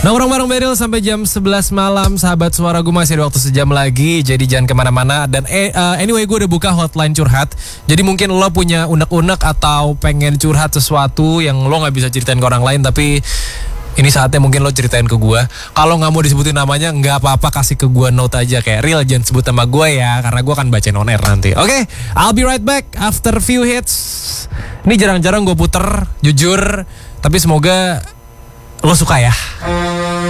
Nongkrong bareng Beril sampai jam 11 malam. Sahabat suara, gue masih ada waktu sejam lagi. Jadi jangan kemana-mana. Dan anyway, gue udah buka hotline curhat. Jadi mungkin lo punya unek-unek atau pengen curhat sesuatu yang lo gak bisa ceritain ke orang lain, tapi ini saatnya mungkin lo ceritain ke gue. Kalau gak mau disebutin namanya, gak apa-apa, kasih ke gue note aja. Kayak, Real jangan sebut nama gue ya, karena gue akan bacain on air nanti. Oke, I'll be right back after few hits. Ini jarang-jarang gue puter, jujur. Tapi semoga lo suka ya.